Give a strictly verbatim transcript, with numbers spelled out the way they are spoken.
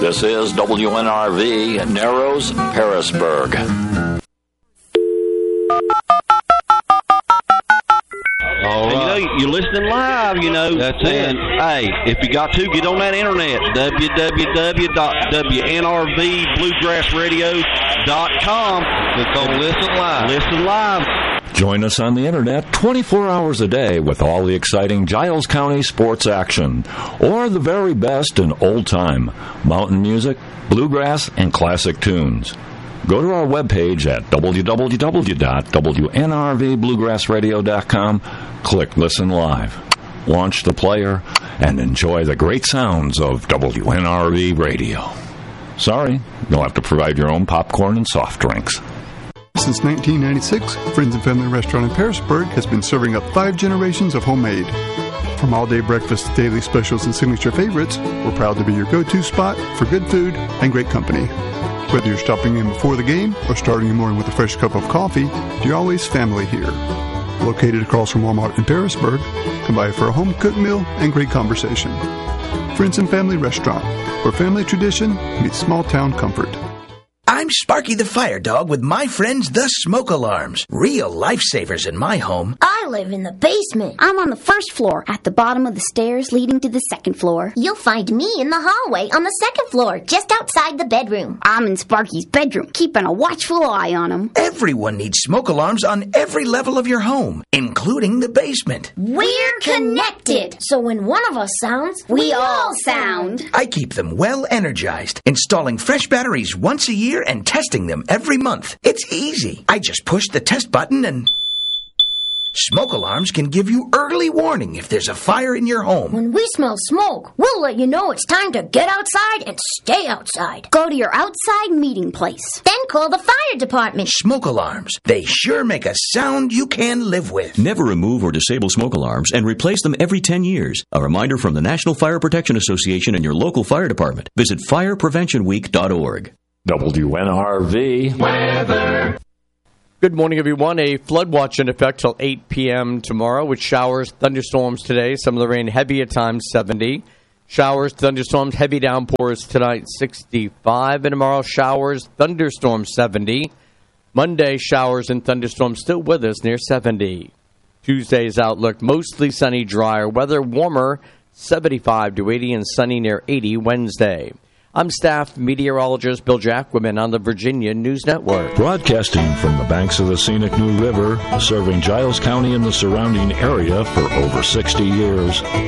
This is W N R V, Narrows, Harrisburg. All right. You know, you're listening live, you know. That's and, it. Hey, if you got to, get on that internet, w w w dot w n r v bluegrass radio dot com. Click on Listen Live. Listen live. Join us on the internet twenty-four hours a day with all the exciting Giles County sports action, or the very best in old-time mountain music, bluegrass, and classic tunes. Go to our webpage at w w w dot w n r v bluegrass radio dot com, click Listen Live, launch the player, and enjoy the great sounds of W N R V Radio. Sorry, you'll have to provide your own popcorn and soft drinks. Since nineteen ninety-six, Friends and Family Restaurant in Harrisburg has been serving up five generations of homemade. From all-day breakfast to daily specials and signature favorites, we're proud to be your go-to spot for good food and great company. Whether you're stopping in before the game or starting your morning with a fresh cup of coffee, you're always family here. Located across from Walmart in Harrisburg, come by for a home-cooked meal and great conversation. Friends and Family Restaurant, where family tradition meets small-town comfort. I'm Sparky the Fire Dog with my friends, the Smoke Alarms. Real lifesavers in my home. I live in the basement. I'm on the first floor, at the bottom of the stairs leading to the second floor. You'll find me in the hallway on the second floor, just outside the bedroom. I'm in Sparky's bedroom, keeping a watchful eye on him. Everyone needs smoke alarms on every level of your home, including the basement. We're connected. So when one of us sounds, we, we all sound. I keep them well energized, installing fresh batteries once a year and testing them every month. It's easy. I just push the test button and... Smoke alarms can give you early warning if there's a fire in your home. When we smell smoke, we'll let you know it's time to get outside and stay outside. Go to your outside meeting place. Then call the fire department. Smoke alarms. They sure make a sound you can live with. Never remove or disable smoke alarms and replace them every ten years. A reminder from the National Fire Protection Association and your local fire department. Visit fire prevention week dot org. W N R V weather. Good morning, everyone. A flood watch in effect till eight p.m. tomorrow with showers, thunderstorms today. Some of the rain heavy at times, seventy. Showers, thunderstorms, heavy downpours tonight, sixty-five. And tomorrow, showers, thunderstorms, seventy. Monday, showers and thunderstorms still with us near seventy. Tuesday's outlook, mostly sunny, drier weather, warmer, seventy-five to eighty, and sunny near eighty Wednesday. I'm staff meteorologist Bill Jacquemin on the Virginia News Network. Broadcasting from the banks of the scenic New River, serving Giles County and the surrounding area for over sixty years.